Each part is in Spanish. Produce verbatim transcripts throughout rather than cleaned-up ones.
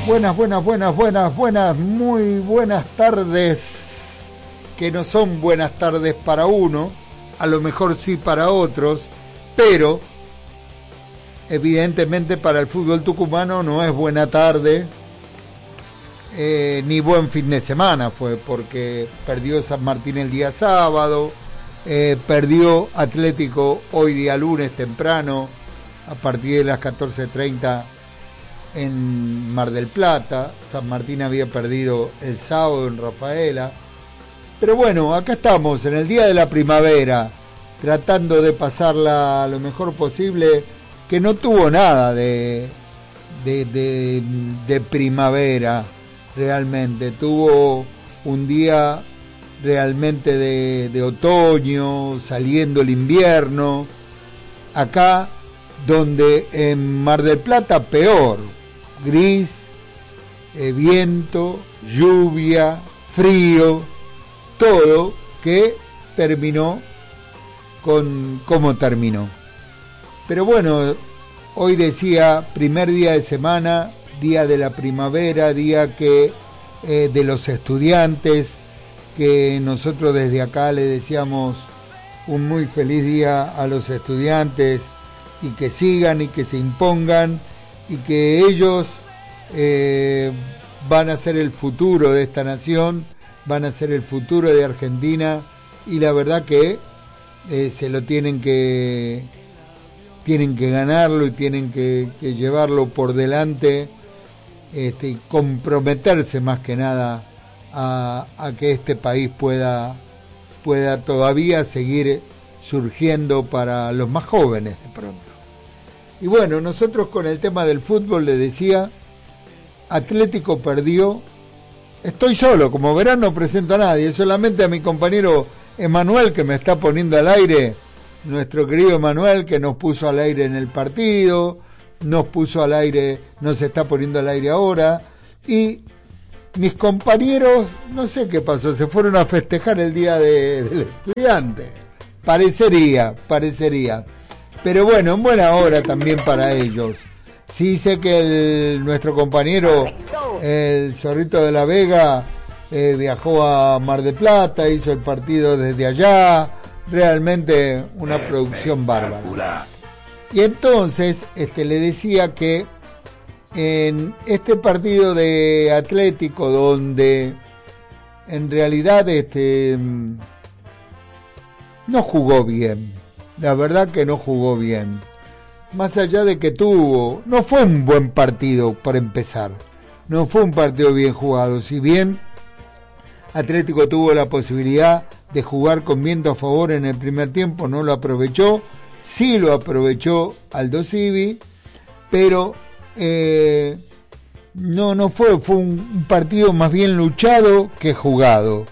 Buenas, buenas, buenas, buenas, buenas, muy buenas tardes, que no son buenas tardes para uno, a lo mejor sí para otros, pero evidentemente para el fútbol tucumano no es buena tarde, eh, ni buen fin de semana fue, porque perdió San Martín el día sábado, eh, perdió Atlético hoy día lunes temprano, a partir de las catorce treinta, en Mar del Plata. San Martín había perdido el sábado en Rafaela, pero bueno, acá estamos en el día de la primavera, tratando de pasarla lo mejor posible, que no tuvo nada de de, de, de primavera realmente, tuvo un día realmente de, de otoño, saliendo el invierno. Acá, donde en Mar del Plata peor, gris, eh, viento, lluvia, frío, todo que terminó con cómo terminó. Pero bueno, hoy decía primer día de semana, día de la primavera, día que eh, de los estudiantes, que nosotros desde acá le decíamos un muy feliz día a los estudiantes, y que sigan y que se impongan y que ellos eh, van a ser el futuro de esta nación, van a ser el futuro de Argentina, y la verdad que eh, se lo tienen que tienen que ganarlo y tienen que, que llevarlo por delante, este, y comprometerse más que nada a, a que este país pueda pueda todavía seguir surgiendo para los más jóvenes de pronto. Y bueno, nosotros con el tema del fútbol le decía, Atlético perdió, estoy solo, como verán no presento a nadie, solamente a mi compañero Emanuel, que me está poniendo al aire, nuestro querido Emanuel, que nos puso al aire en el partido, nos puso al aire, nos está poniendo al aire ahora, y mis compañeros, no sé qué pasó, se fueron a festejar el día de, del estudiante, parecería, parecería. Pero bueno, en buena hora también para ellos. Sí sé que el, nuestro compañero, el Zorrito de la Vega, eh, viajó a Mar del Plata, hizo el partido desde allá, realmente una producción bárbara. Y entonces este, le decía que en este partido de Atlético, donde en realidad este, no jugó bien, la verdad que no jugó bien, más allá de que tuvo, no fue un buen partido para empezar, no fue un partido bien jugado, si bien Atlético tuvo la posibilidad de jugar con viento a favor en el primer tiempo, no lo aprovechó, sí lo aprovechó Aldo Civi, pero eh, no, no fue, fue un, un partido más bien luchado que jugado.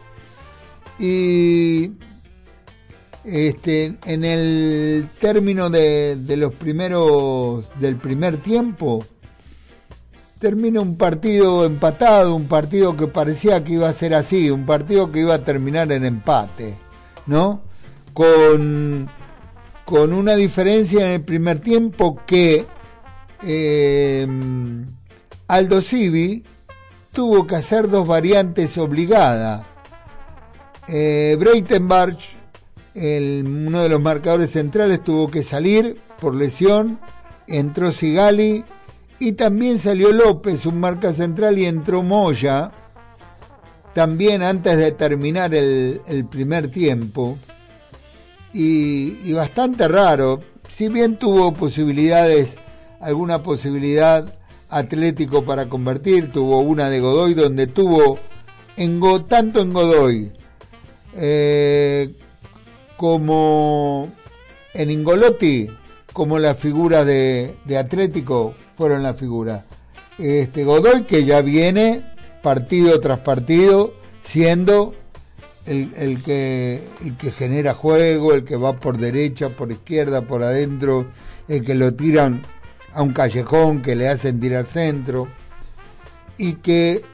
Y Este, en el término de, de los primeros del primer tiempo termina un partido empatado, un partido que parecía que iba a ser así, un partido que iba a terminar en empate, ¿no? Con, con una diferencia en el primer tiempo que eh, Aldo Civi tuvo que hacer dos variantes obligadas. eh, Breitenbach, El, uno de los marcadores centrales, tuvo que salir por lesión, entró Sigali y también salió López, un marca central, y entró Moya también antes de terminar el, el primer tiempo, y, y bastante raro, si bien tuvo posibilidades, alguna posibilidad Atlético para convertir, tuvo una de Godoy donde tuvo en Go, tanto en Godoy eh, como en Ingolotti, como la figura de, de Atlético fueron la figura. Este Godoy, que ya viene partido tras partido siendo el, el que el que genera juego, el que va por derecha, por izquierda, por adentro, el que lo tiran a un callejón, que le hacen tirar centro, y que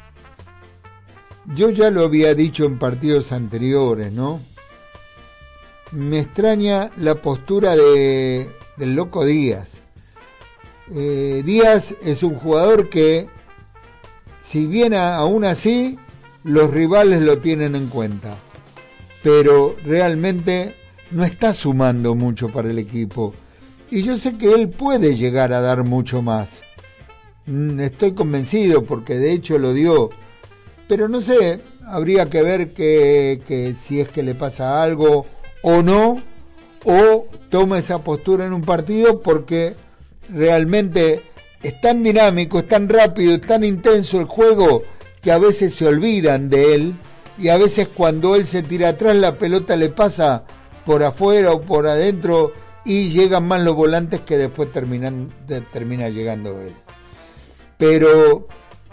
yo ya lo había dicho en partidos anteriores, ¿no? Me extraña la postura de del Loco Díaz. Eh, Díaz es un jugador que si bien a, aún así los rivales lo tienen en cuenta, pero realmente no está sumando mucho para el equipo. Y yo sé que él puede llegar a dar mucho más. Estoy convencido porque de hecho lo dio. Pero no sé, habría que ver que, que si es que le pasa algo o no, o toma esa postura en un partido, porque realmente es tan dinámico, es tan rápido, es tan intenso el juego, que a veces se olvidan de él, y a veces cuando él se tira atrás la pelota le pasa por afuera o por adentro y llegan más los volantes que después terminan, de, termina llegando él. Pero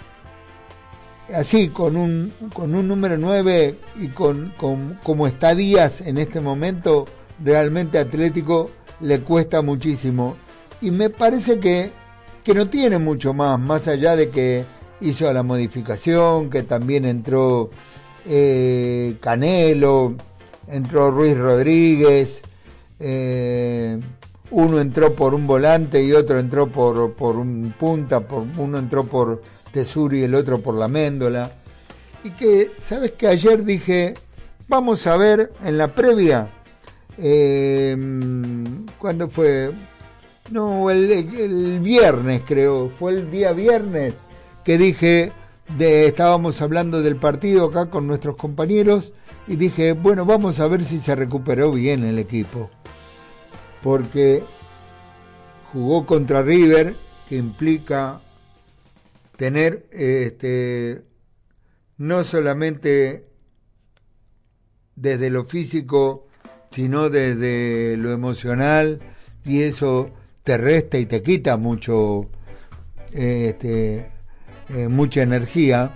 así, con un, con un número nueve y con, con como está Díaz en este momento, realmente Atlético le cuesta muchísimo. Y me parece que, que no tiene mucho más, más allá de que hizo la modificación, que también entró eh, Canelo, entró Ruiz Rodríguez, eh, uno entró por un volante y otro entró por, por un punta, por, uno entró por Tesuri y el otro por la Méndola. Y que, ¿sabes qué? Ayer dije, vamos a ver en la previa, eh, ¿cuándo fue? No, el, el viernes creo, fue el día viernes que dije, de, estábamos hablando del partido acá con nuestros compañeros y dije, bueno, vamos a ver si se recuperó bien el equipo. Porque jugó contra River, que implica tener este no solamente desde lo físico, sino desde lo emocional, y eso te resta y te quita mucho este eh, mucha energía.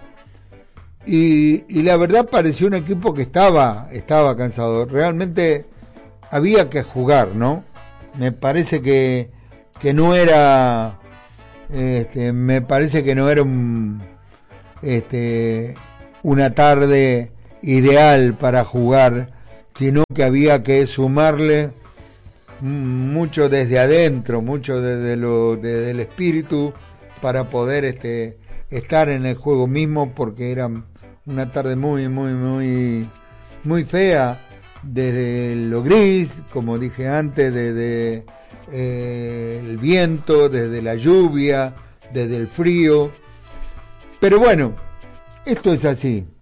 Y, y la verdad pareció un equipo que estaba estaba cansado. Realmente había que jugar, ¿no? Me parece que que no era este, me parece que no era un, este, una tarde ideal para jugar, sino que había que sumarle mucho desde adentro, mucho desde lo desde el espíritu, para poder este estar en el juego mismo, porque era una tarde muy muy muy muy fea, desde lo gris, como dije antes, desde eh, el viento, desde la lluvia, desde el frío. Pero bueno, esto es así.